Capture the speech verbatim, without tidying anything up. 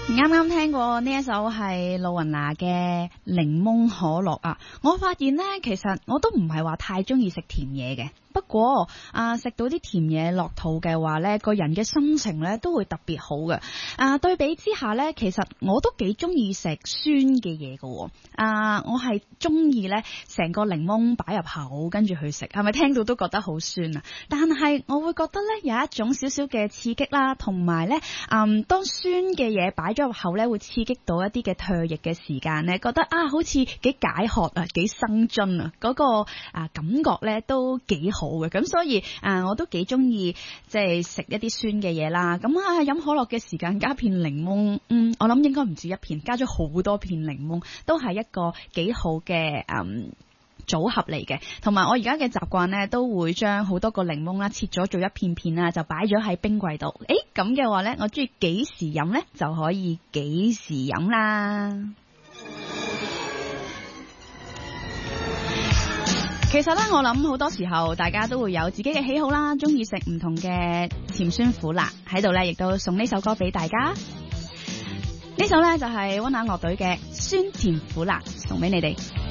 啱啱聽過呢一首係露雲娜嘅檸檬可樂啊，我發現呢，其實我都唔係話太中意食甜嘢嘅。不過啊，食到啲甜嘢落肚嘅話呢，個人嘅心情呢都會特別好嘅。啊，對比之下呢，其實我都幾中意食酸嘅嘢嘅。啊，我係中意呢成個檸檬擺入口跟住去食，係咪聽到都覺得好酸啊？但係我會覺得呢有一種少少嘅刺激啦，同埋呢，嗯，當酸嘅嘢擺咗入口呢，會刺激到一啲嘅唾液嘅時間呢，覺得啊好似幾解渴啊，幾生津啊，嗰個啊感覺呢都幾好。好嘅，咁所以啊，我都幾中意即係食一啲酸嘅嘢啦。咁啊，飲可樂嘅時間加片檸檬，嗯，我諗應該唔止一片，加咗好多片檸檬，都係一個幾好嘅嗯組合嚟嘅。同埋我而家嘅習慣呢，都會將好多個檸檬啦切咗做一片片啦，就擺咗喺冰櫃度。誒，咁嘅話呢，我中意幾時飲呢，就可以幾時飲啦。其實咧，我諗好多時候大家都會有自己嘅喜好啦，中意食唔同嘅甜酸苦辣，喺度咧亦都送呢首歌俾大家。呢首咧就係溫拿樂隊嘅酸甜苦辣，送俾你哋。